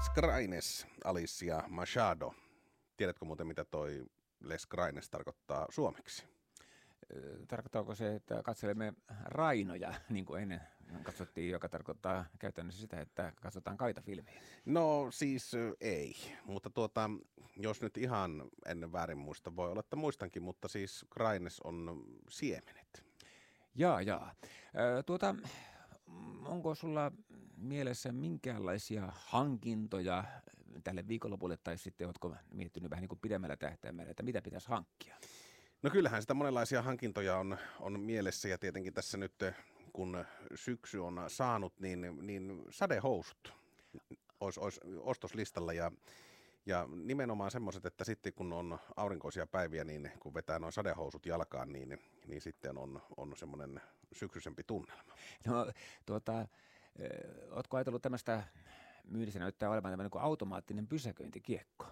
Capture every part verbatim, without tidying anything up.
Les Graines, Alicia Machado. Tiedätkö muuten, mitä toi Les Graines tarkoittaa suomeksi? Tarkoittaako se, että katselemme Rainoja, niin kuin ennen katsottiin, joka tarkoittaa käytännössä sitä, että katsotaan kaitafilmiä? No siis ei, mutta tuota, jos nyt ihan ennen väärin muista, voi olla, että muistankin, mutta siis Graines on siemenet. Jaa, jaa. Tuota, onko sulla mielessä minkäänlaisia hankintoja tälle viikonlopulle, tai sitten oletko miettinyt vähän niin kuin pidemmällä tähtäimellä, että mitä pitäisi hankkia? No kyllähän sitä monenlaisia hankintoja on, on mielessä, ja tietenkin tässä nyt kun syksy on saanut, niin, niin sadehousut olisi, olisi ostoslistalla ja, ja nimenomaan semmoiset, että sitten kun on aurinkoisia päiviä, niin kun vetää noin sadehousut jalkaan, niin, niin sitten on, on semmoinen syksyisempi tunnelma. No tuota, ootko ajatellut tämmöistä myynnissä näyttää olevan tämmöinen kuin automaattinen pysäköintikiekko?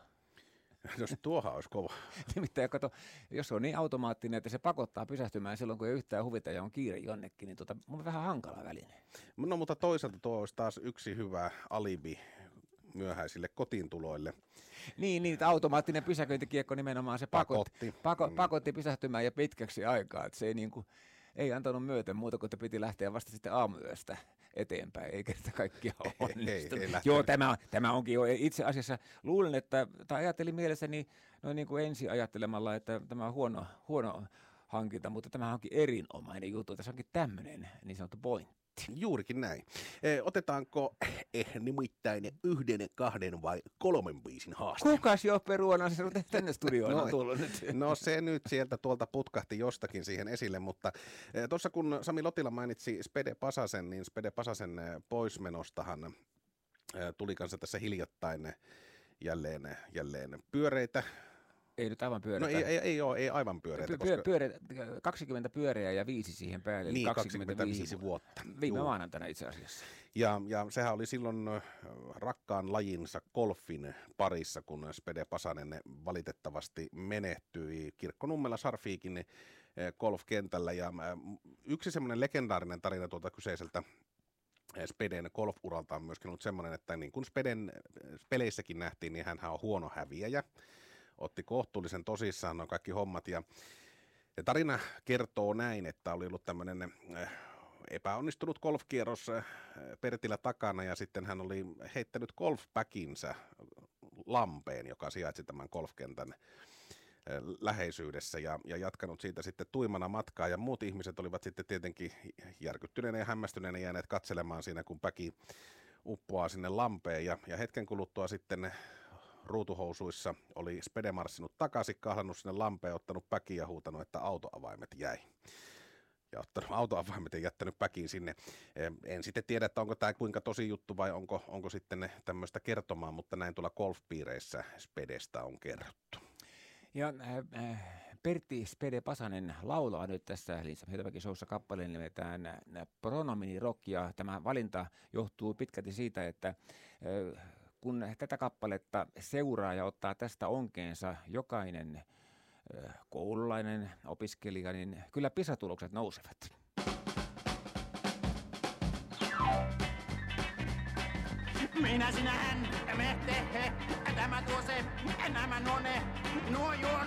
Jos tuohan olisi kova. Nimittäin kato, jos se on niin automaattinen, että se pakottaa pysähtymään silloin, kun ei yhtään huvita ja on kiire jonnekin, niin tota, mun on vähän hankala väline. No mutta toisaalta tuo olisi taas yksi hyvä alibi myöhäisille kotiintuloille. Niin, niin, automaattinen pysäköintikiekko nimenomaan se pakotti, pakotti. Pako, pakotti pysähtymään ja pitkäksi aikaa, että se ei niin kuin, ei antanut myöten muuta kuin, että piti lähteä vasta sitten aamuyöstä eteenpäin, ei kerta kaikkiaan onnistunut. Joo, tämä, tämä onkin jo itse asiassa, luulen, että, tai ajattelin mielessäni noin niin kuin ensin ajattelemalla, että tämä on huono, huono hankinta, mutta tämä onkin erinomainen juttu. Tässä onkin tämmöinen niin sanottu pointti. Juurikin näin. E, otetaanko eh, nimittäin yhden, kahden vai kolmen biisin haaste? Kukas jo peruona se tänne studioon no, on tullut nyt? No se nyt sieltä tuolta putkahti jostakin siihen esille, mutta e, tuossa kun Sami Lotila mainitsi Spede Pasasen, niin Spede Pasasen poismenostahan e, tuli kanssa tässä hiljattain jälleen, jälleen pyöreitä. Ei nyt aivan pyöreitä. No ei, ei, ei ole, ei aivan pyöreitä. Py, koska... pyöreitä kaksikymmentä pyöreä ja viisi siihen päälle. Niin, kaksikymmentäviisi vuotta. Viime maanantaina itse asiassa. Ja, ja sehän oli silloin rakkaan lajinsa golfin parissa, kun Spede Pasanen valitettavasti menehtyi Kirkkonummella Sarfiikin golfkentällä. Ja yksi semmoinen legendaarinen tarina tuolta kyseiseltä Speden golf-uralta on myöskin ollut semmoinen, että niin kuin Speden peleissäkin nähtiin, niin hänhän on huono häviäjä. Otti kohtuullisen tosissaan nuo kaikki hommat ja, ja tarina kertoo näin, että oli ollut tämmöinen epäonnistunut golfkierros Pertilä takana ja sitten hän oli heittänyt golfpäkinsä lampeen, joka sijaitsi tämän golfkentän läheisyydessä ja, ja jatkanut siitä sitten tuimana matkaa ja muut ihmiset olivat sitten tietenkin järkyttyneenä ja hämmästyneenä jääneet katselemaan siinä, kun päki uppoaa sinne lampeen ja, ja hetken kuluttua sitten ruutuhousuissa oli Spede marssinut takaisin, kahlannut sinne lampeen, ottanut päkiin ja huutanut, että autoavaimet jäi. Ja ottanut autoavaimet ja jättänyt päkiin sinne. En sitten tiedä, että onko tämä kuinka tosi juttu vai onko, onko sitten tämmöistä kertomaa, mutta näin tuolla golfpiireissä Spedestä on kerrottu. Ja äh, Pertti Spede Pasanen laulaa nyt tässä Liisa Hietamäki Showssa kappaleen nimetään äh, Pronomini Rock, ja tämä valinta johtuu pitkälti siitä, että äh, kun tätä kappaletta seuraa ja ottaa tästä onkeensa jokainen äh, koululainen, opiskelija, niin kyllä PISA-tulokset nousevat. Minä, sinä, hän, me, te, he, tämä, tuo, se, nämä, nuo, ne, nuo, juo,